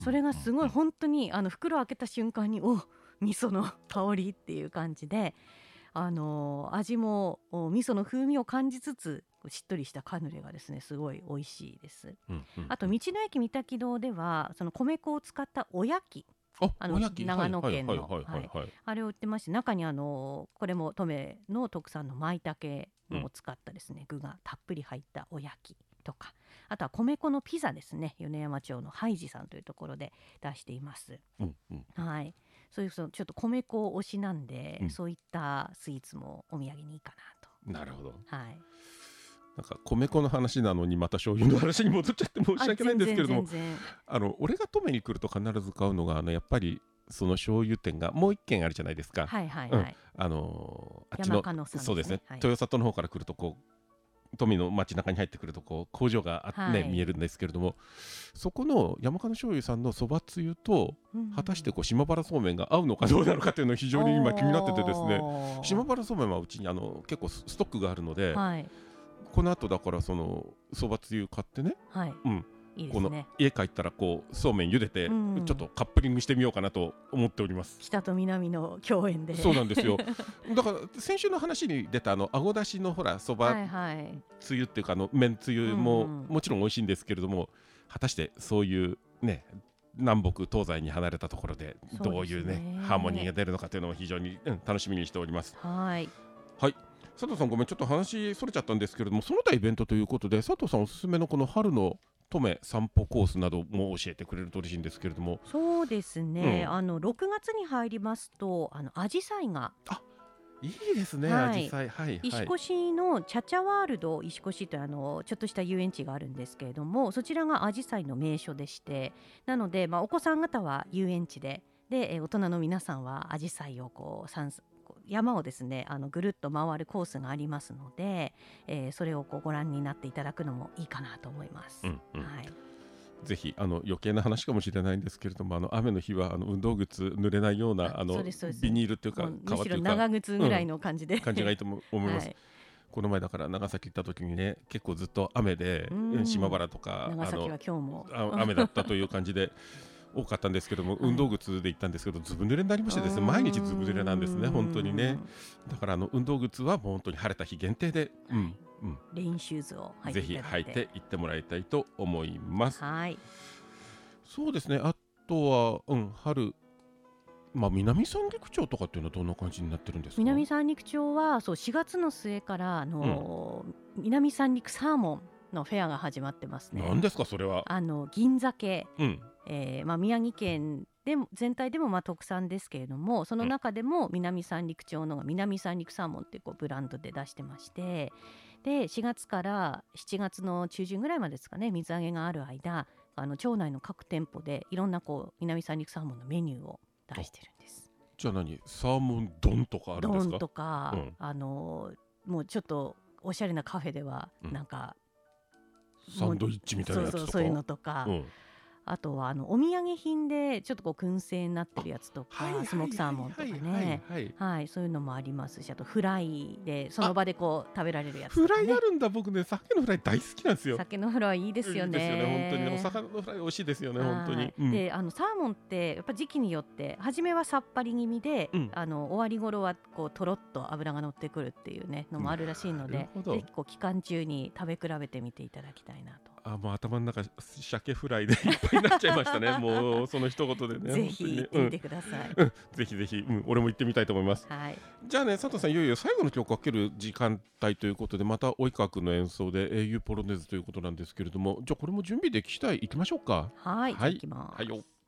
それがすごい本当に袋開けた瞬間に味噌の香りっていう感じで、味も味噌の風味を感じつつしっとりしたカヌレがですねすごい美味しいです。あと道の駅三滝堂ではその米粉を使ったおやき、 おやき、 長野県のはいあれを売ってまして、中にこれも登米の特産の舞茸を使ったですね、具がたっぷり入ったおやきとか、あとは米粉のピザですね、米山町のハイジさんというところで出しています。はい、そういうちょっと米粉推しなんで、そういったスイーツもお土産にいいかなと。 なるほど。 はい。 なんか米粉の話なのにまた醤油の話に戻っちゃって申し訳ないんですけれども、俺が登米に来ると必ず買うのがやっぱりその醤油店がもう一軒あるじゃないですか。あっちのそうですね、豊里の方から来ると登米の街中に入ってくると工場が見えるんですけれども、そこの山鹿の醤油さんのそばつゆと果たして島原そうめんが合うのかどうなのかというのが非常に今気になっててですね、島原そうめんはうちに結構ストックがあるので、この後だからそのそばつゆ買ってね、 いいですね、 家帰ったらそうめん茹でて、ちょっとカップリングしてみようかなと思っております。 北と南の共演で。 そうなんですよ。だから先週の話に出たあごだしのそばつゆっていうか麺つゆももちろん美味しいんですけれども、果たしてそういうね南北東西に離れたところでどういうねハーモニーが出るのかというのも非常に楽しみにしております。はい。佐藤さんごめん、ちょっと話それちゃったんですけれども、その他イベントということで佐藤さんおすすめのこの春の登米散歩コースなども教えてくれると嬉しいんですけれども。 そうですね、6月に入りますとアジサイがいいですね、アジサイ、 石越のチャチャワールド石越というちょっとした遊園地があるんですけれども、そちらがアジサイの名所でして、なので、お子さん方は遊園地で大人の皆さんはアジサイを山をですねぐるっと回るコースがありますので、それをご覧になっていただくのもいいかなと思います。 ぜひ余計な話かもしれないんですけれども、雨の日は運動靴濡れないようなビニールというかむしろ長靴ぐらいの感じで、 感じがいいと思います。この前だから長崎行った時にね、結構ずっと雨で、島原とか長崎は今日も雨だったという感じで多かったんですけども、運動靴で行ったんですけどずぶ濡れになりましてですね、毎日ずぶ濡れなんですね、本当にね。だから運動靴はもう本当に晴れた日限定で、 レインシューズをぜひ履いて行ってもらいたいと思います。そうですね、あとは春、南三陸町とかっていうのはどんな感じになってるんですか？ 南三陸町は4月の末から南三陸サーモンのフェアが始まってますね。 何ですかそれは？ 銀鮭、宮城県でも全体でも特産ですけれども、その中でも南三陸町のが南三陸サーモンっていうブランドで出してまして、で4月から7月の中旬ぐらいまでですかね、水揚げがある間町内の各店舗でいろんな南三陸サーモンのメニューを出してるんです。 じゃあサーモン丼とかあるんですか？ 丼とか、もうちょっとおしゃれなカフェではなんか、 サンドイッチみたいなやつとか、 そういうのとか、あとはお土産品でちょっと燻製になってるやつとか、スモークサーモンとかね、そういうのもありますし、あとフライでその場で食べられるやつとか、ね、 フライあるんだ。僕ね、鮭のフライ大好きなんですよ。 鮭のフライいいですよね。 いいですよね、本当にね。お魚のフライ美味しいですよね、本当に。 でサーモンってやっぱ時期によって初めはさっぱり気味で、終わり頃はとろっと脂が乗ってくるっていうねのもあるらしいので、ぜひ期間中に食べ比べてみていただきたいなと。 もう頭の中鮭フライでいっぱいになっちゃいましたね。もうその一言でね。 ぜひ行ってみてください。 ぜひぜひ、俺も行ってみたいと思います。じゃあね、佐藤さん、いよいよ最後の曲をかける時間帯ということで、また及川君の演奏で英雄ポロネーズということなんですけれども、じゃあこれも準備でき次第行きましょうか。 行きます。